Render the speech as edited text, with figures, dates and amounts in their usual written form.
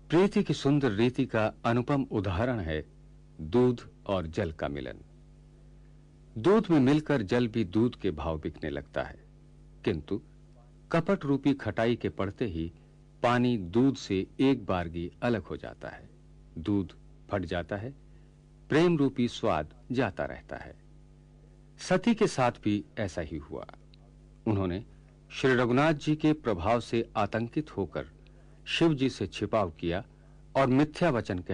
प्रीति की सुंदर रीति का अनुपम उदाहरण है दूध और जल का मिलन। दूध में मिलकर जल भी दूध के भाव बिकने लगता है, किंतु कपट रूपी खटाई के पड़ते ही पानी दूध से एक बारगी अलग हो जाता है। दूध फट जाता है, प्रेम रूपी स्वाद जाता रहता है। सती के साथ भी ऐसा ही हुआ। उन्होंने श्री रघुनाथ जी के प्रभाव से आतंकित होकर शिव जी से छिपाव किया और मिथ्या वचन